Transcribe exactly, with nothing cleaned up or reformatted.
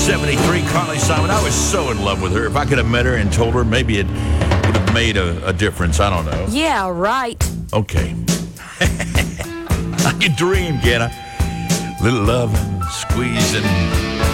seventy-three, Carly Simon. I was so in love with her. If I could have met her and told her, maybe it would have made a, a difference. I don't know. Yeah, right. Okay. I can dream, can I? Little love, squeezing,